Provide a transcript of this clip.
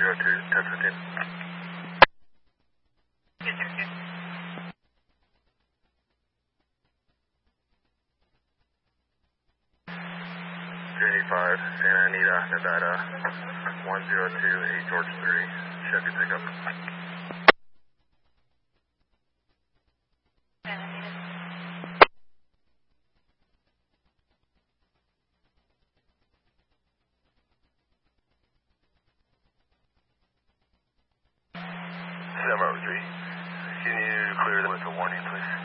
1015. J85, Santa Anita, Nevada, 1028 George 3, Chevy pickup. Samurai 3, can you clear them with a warning, please?